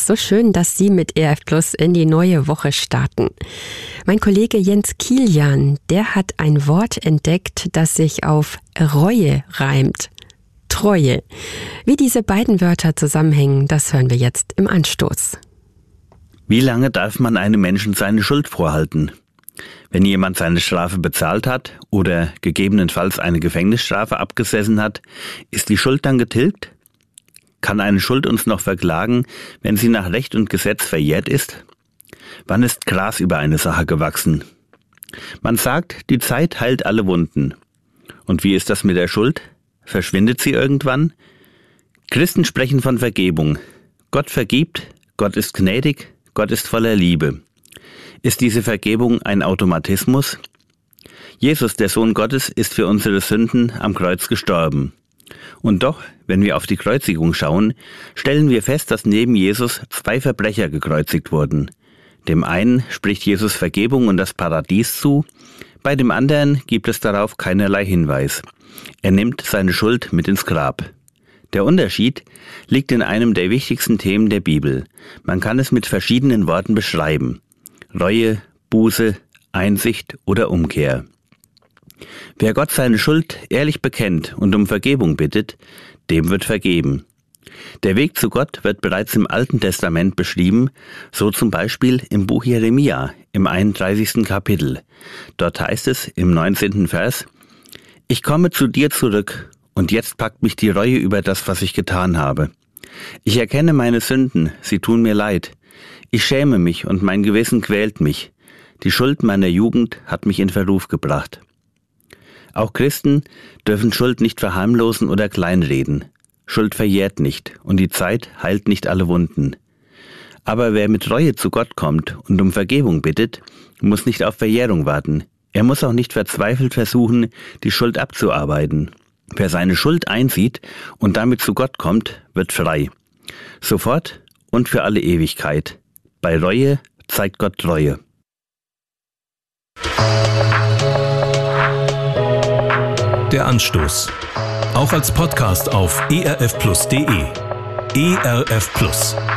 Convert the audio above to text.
So schön, dass Sie mit ERF Plus in die neue Woche starten. Mein Kollege Jens Kilian, der hat ein Wort entdeckt, das sich auf Reue reimt. Treue. Wie diese beiden Wörter zusammenhängen, das hören wir jetzt im Anstoß. Wie lange darf man einem Menschen seine Schuld vorhalten? Wenn jemand seine Strafe bezahlt hat oder gegebenenfalls eine Gefängnisstrafe abgesessen hat, ist die Schuld dann getilgt? Kann eine Schuld uns noch verklagen, wenn sie nach Recht und Gesetz verjährt ist? Wann ist Gras über eine Sache gewachsen? Man sagt, die Zeit heilt alle Wunden. Und wie ist das mit der Schuld? Verschwindet sie irgendwann? Christen sprechen von Vergebung. Gott vergibt, Gott ist gnädig, Gott ist voller Liebe. Ist diese Vergebung ein Automatismus? Jesus, der Sohn Gottes, ist für unsere Sünden am Kreuz gestorben. Und doch, wenn wir auf die Kreuzigung schauen, stellen wir fest, dass neben Jesus 2 Verbrecher gekreuzigt wurden. Dem einen spricht Jesus Vergebung und das Paradies zu, bei dem anderen gibt es darauf keinerlei Hinweis. Er nimmt seine Schuld mit ins Grab. Der Unterschied liegt in einem der wichtigsten Themen der Bibel. Man kann es mit verschiedenen Worten beschreiben: Reue, Buße, Einsicht oder Umkehr. Wer Gott seine Schuld ehrlich bekennt und um Vergebung bittet, dem wird vergeben. Der Weg zu Gott wird bereits im Alten Testament beschrieben, so zum Beispiel im Buch Jeremia, im 31. Kapitel. Dort heißt es im 19. Vers: Ich komme zu dir zurück, und jetzt packt mich die Reue über das, was ich getan habe. Ich erkenne meine Sünden, sie tun mir leid. Ich schäme mich und mein Gewissen quält mich. Die Schuld meiner Jugend hat mich in Verruf gebracht. Auch Christen dürfen Schuld nicht verharmlosen oder kleinreden. Schuld verjährt nicht und die Zeit heilt nicht alle Wunden. Aber wer mit Reue zu Gott kommt und um Vergebung bittet, muss nicht auf Verjährung warten. Er muss auch nicht verzweifelt versuchen, die Schuld abzuarbeiten. Wer seine Schuld einsieht und damit zu Gott kommt, wird frei. Sofort und für alle Ewigkeit. Bei Reue zeigt Gott Treue. Der Anstoß. Auch als Podcast auf erfplus.de. ERF Plus.